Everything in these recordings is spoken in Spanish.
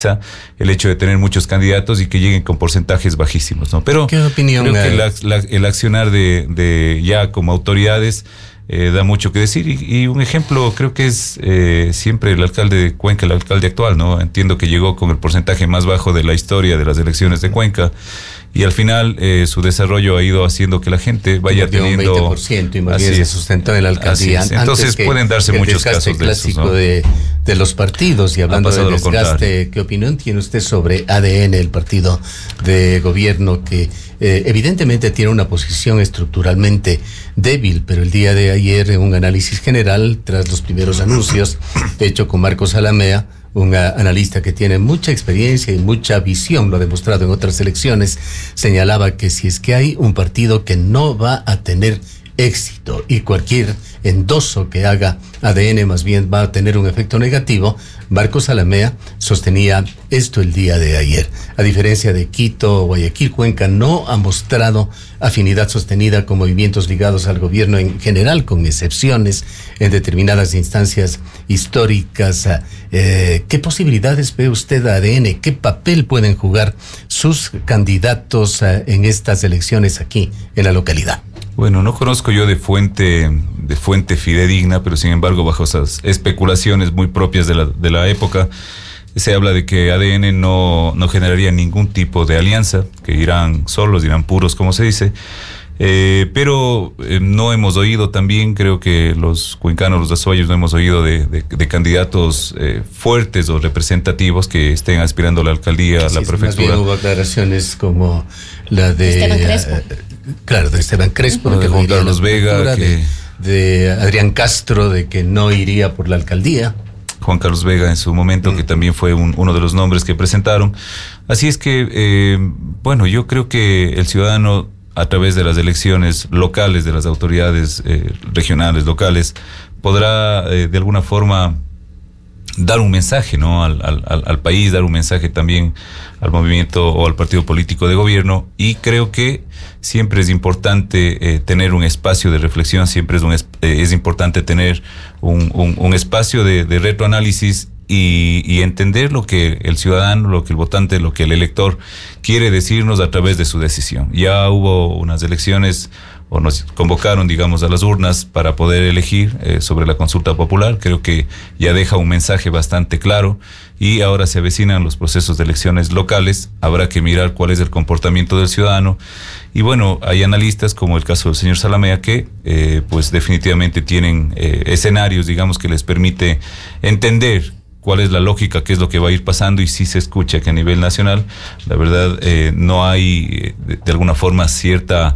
el hecho de tener muchos candidatos y que lleguen con porcentajes bajísimos, ¿no? Pero ¿qué opinión creo que el accionar de ya como autoridades da mucho que decir y un ejemplo creo que es siempre el alcalde de Cuenca, el alcalde actual, ¿no? Entiendo que llegó con el porcentaje más bajo de la historia de las elecciones de Cuenca y al final su desarrollo ha ido haciendo que la gente vaya teniendo un 20% y más bien se sustentó en la alcaldía. Entonces pueden darse muchos casos de esos, ¿no? de los partidos. Y hablando de desgaste, ¿qué opinión tiene usted sobre ADN, el partido de gobierno que evidentemente tiene una posición estructuralmente débil, pero el día de ayer en un análisis general tras los primeros anuncios hecho con Marcos Alamea, un analista que tiene mucha experiencia y mucha visión, lo ha demostrado en otras elecciones, señalaba que si es que hay un partido que no va a tener éxito y cualquier endoso que haga ADN más bien va a tener un efecto negativo, Marcos Alamea sostenía esto el día de ayer. A diferencia de Quito, Guayaquil, Cuenca no ha mostrado afinidad sostenida con movimientos ligados al gobierno en general, con excepciones en determinadas instancias históricas. ¿Qué posibilidades ve usted a ADN? ¿Qué papel pueden jugar sus candidatos en estas elecciones aquí en la localidad? Bueno, no conozco yo de fuente fidedigna, pero sin embargo bajo esas especulaciones muy propias de la época, se habla de que ADN no generaría ningún tipo de alianza, que irán solos, irán puros, como se dice. Pero no hemos oído también, creo que los cuencanos, los azuayos, no hemos oído de candidatos fuertes o representativos que estén aspirando a la alcaldía, a la prefectura. Más bien hubo aclaraciones como la de Esteban Crespo. De Esteban Crespo, de Juan Carlos Vega, de Adrián Castro, de que no iría por la alcaldía. Juan Carlos Vega en su momento, que también fue uno de los nombres que presentaron. Así es que, bueno, yo creo que el ciudadano, a través de las elecciones locales de las autoridades regionales, locales, podrá de alguna forma dar un mensaje, ¿no? al país, dar un mensaje también al movimiento o al partido político de gobierno, y creo que siempre es importante tener un espacio de reflexión, siempre es importante tener un espacio de retroanálisis y entender lo que el ciudadano, lo que el votante, lo que el elector quiere decirnos a través de su decisión. Ya hubo unas elecciones, o nos convocaron, digamos, a las urnas para poder elegir sobre la consulta popular. Creo que ya deja un mensaje bastante claro y ahora se avecinan los procesos de elecciones locales. Habrá que mirar cuál es el comportamiento del ciudadano. Y bueno, hay analistas como el caso del señor Salamea que pues definitivamente tienen escenarios, digamos, que les permite entender cuál es la lógica, qué es lo que va a ir pasando, y sí se escucha que a nivel nacional, la verdad, no hay de alguna forma cierto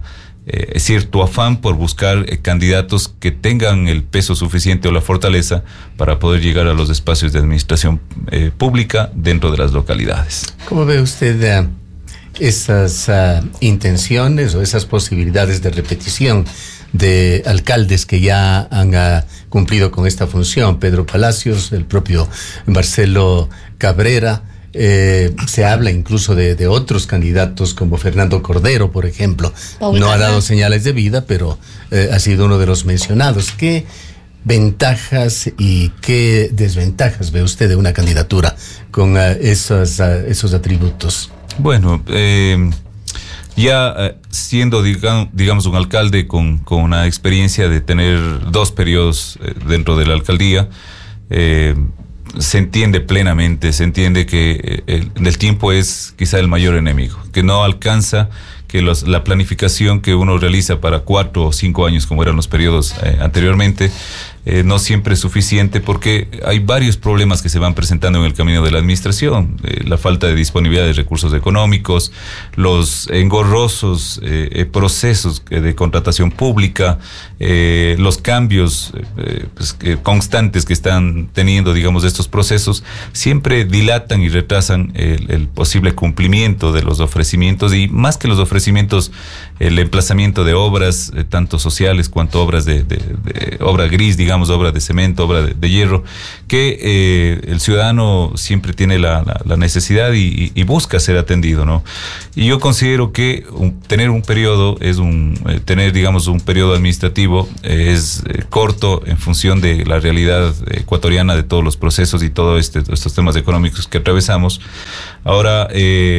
afán por buscar candidatos que tengan el peso suficiente o la fortaleza para poder llegar a los espacios de administración pública dentro de las localidades. ¿Cómo ve usted esas intenciones o esas posibilidades de repetición de alcaldes que ya han cumplido con esta función? Pedro Palacios, el propio Marcelo Cabrera. Se habla incluso de otros candidatos como Fernando Cordero, por ejemplo. No ha dado señales de vida, pero ha sido uno de los mencionados. ¿Qué ventajas y qué desventajas ve usted de una candidatura con esos atributos? Bueno, ya siendo, digamos, un alcalde con una experiencia de tener 2 periodos dentro de la alcaldía, se entiende plenamente, se entiende que el tiempo es quizá el mayor enemigo, que no alcanza, que la planificación que uno realiza para 4 o 5 años, como eran los periodos anteriormente, no siempre es suficiente, porque hay varios problemas que se van presentando en el camino de la administración. La falta de disponibilidad de recursos económicos, los engorrosos procesos de contratación pública, los cambios constantes que están teniendo, digamos, estos procesos, siempre dilatan y retrasan el posible cumplimiento de los ofrecimientos, y más que los ofrecimientos, el emplazamiento de obras, tanto sociales cuanto obras de obra gris, digamos, digamos, obra de cemento, obra de hierro, que el ciudadano siempre tiene la necesidad y busca ser atendido, ¿no? Y yo considero que tener un periodo tener, digamos, un periodo administrativo es corto en función de la realidad ecuatoriana de todos los procesos y todos estos temas económicos que atravesamos. Ahora,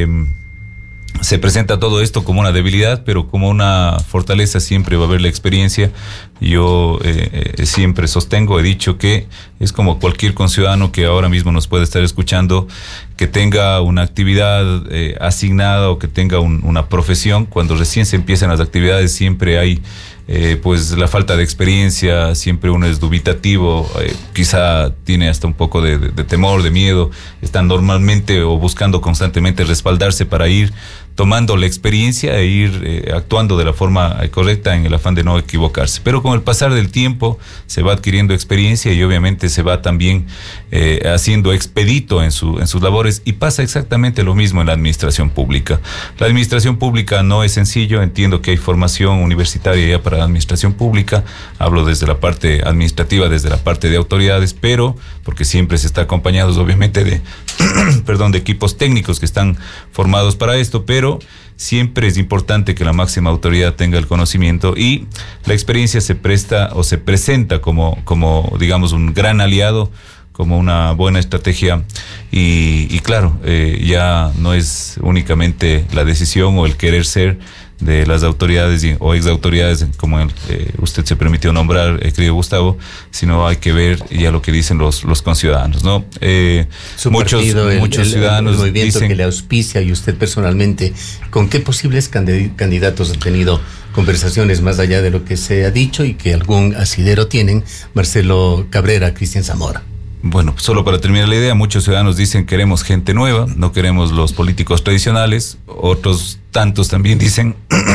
se presenta todo esto como una debilidad, pero como una fortaleza siempre va a haber la experiencia. Yo siempre sostengo, he dicho que es como cualquier conciudadano que ahora mismo nos puede estar escuchando, que tenga una actividad asignada o que tenga una profesión. Cuando recién se empiezan las actividades siempre hay pues la falta de experiencia, siempre uno es dubitativo, quizá tiene hasta un poco de temor, de miedo, están normalmente o buscando constantemente respaldarse para ir tomando la experiencia e ir actuando de la forma correcta en el afán de no equivocarse. Pero con el pasar del tiempo se va adquiriendo experiencia y obviamente se va también haciendo expedito en sus labores, y pasa exactamente lo mismo en la administración pública. La administración pública no es sencillo, entiendo que hay formación universitaria ya para la administración pública, hablo desde la parte administrativa, desde la parte de autoridades, pero porque siempre se está acompañado obviamente de de equipos técnicos que están formados para esto, pero siempre es importante que la máxima autoridad tenga el conocimiento, y la experiencia se presta o se presenta como digamos, un gran aliado, como una buena estrategia, y claro, ya no es únicamente la decisión o el querer ser de las autoridades o exautoridades, como usted se permitió nombrar, querido Gustavo, sino hay que ver ya lo que dicen los conciudadanos, ¿no? Muchos ciudadanos el movimiento dicen que le auspicia, y usted personalmente, ¿con qué posibles candidatos ha tenido conversaciones más allá de lo que se ha dicho y que algún asidero tienen? Marcelo Cabrera, Cristian Zamora. Bueno, solo para terminar la idea, muchos ciudadanos dicen queremos gente nueva, no queremos los políticos tradicionales. Otros tantos también dicen,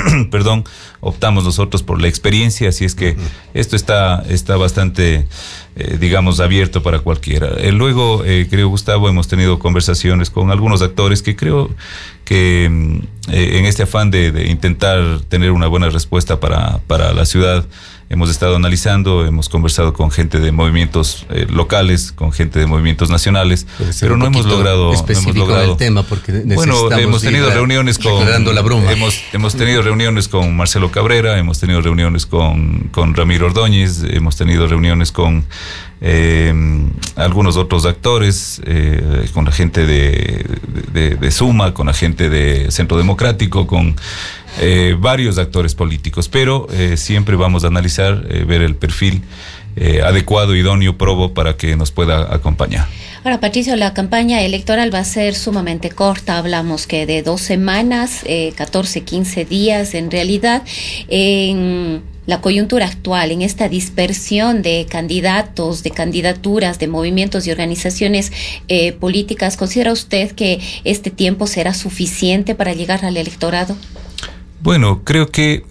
optamos nosotros por la experiencia. Así es que esto está bastante, digamos, abierto para cualquiera. Luego, creo, Gustavo, hemos tenido conversaciones con algunos actores que creo que en este afán de intentar tener una buena respuesta para la ciudad, hemos estado analizando, hemos conversado con gente de movimientos locales, con gente de movimientos nacionales, pero no hemos logrado el tema, porque hemos tenido reuniones la bruma. Hemos tenido reuniones con Marcelo Cabrera, hemos tenido reuniones con Ramiro Ordóñez, hemos tenido reuniones con algunos otros actores, con la gente de Suma, con la gente de Centro Democrático, con varios actores políticos, pero siempre vamos a analizar, ver el perfil adecuado, idóneo, probo para que nos pueda acompañar. Ahora, Patricio, la campaña electoral va a ser sumamente corta, hablamos que de 2 semanas, 14, 15 días en realidad. En la coyuntura actual, en esta dispersión de candidatos, de candidaturas, de movimientos y organizaciones políticas, ¿considera usted que este tiempo será suficiente para llegar al electorado? Bueno, creo que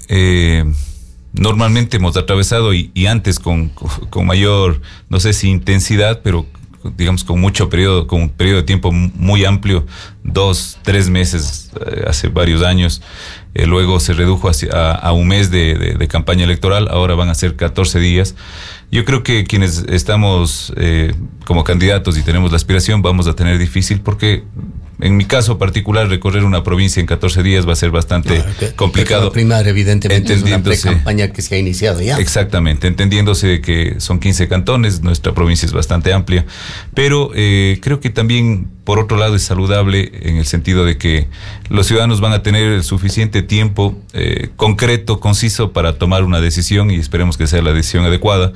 normalmente hemos atravesado y antes con mayor, no sé si intensidad, pero digamos con un periodo de tiempo muy amplio, 2-3 meses hace varios años. Luego se redujo a un mes de campaña electoral, ahora van a ser 14 días. Yo creo que quienes estamos como candidatos y tenemos la aspiración vamos a tener difícil, porque en mi caso particular recorrer una provincia en 14 días va a ser bastante complicado. La primaria evidentemente es una pre-campaña que se ha iniciado ya. Exactamente, entendiéndose que son 15 cantones, nuestra provincia es bastante amplia, pero creo que también por otro lado es saludable en el sentido de que los ciudadanos van a tener el suficiente tiempo concreto, conciso para tomar una decisión, y esperemos que sea la decisión adecuada.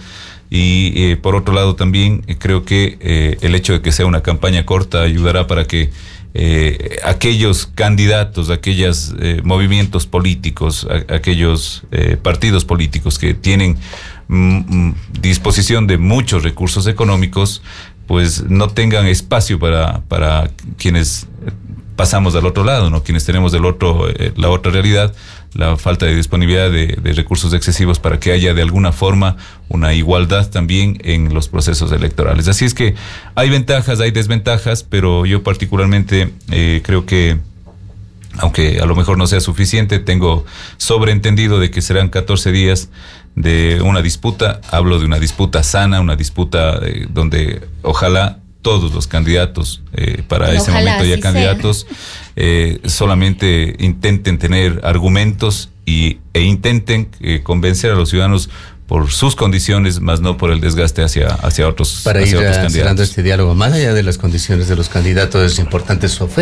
Y por otro lado también creo que el hecho de que sea una campaña corta ayudará para que aquellos candidatos, aquellos movimientos políticos, aquellos partidos políticos que tienen disposición de muchos recursos económicos, pues no tengan espacio para quienes pasamos al otro lado, ¿no? Quienes tenemos la otra realidad, la falta de disponibilidad de recursos excesivos, para que haya de alguna forma una igualdad también en los procesos electorales. Así es que hay ventajas, hay desventajas, pero yo particularmente creo que, aunque a lo mejor no sea suficiente, tengo sobreentendido de que serán 14 días de una disputa, hablo de una disputa sana, una disputa donde ojalá todos los candidatos, para ese momento ya candidatos, solamente intenten tener argumentos e intenten convencer a los ciudadanos por sus condiciones, más no por el desgaste hacia otros Para ir candidatos. cerrando este diálogo, más allá de las condiciones de los candidatos, es importante su oferta.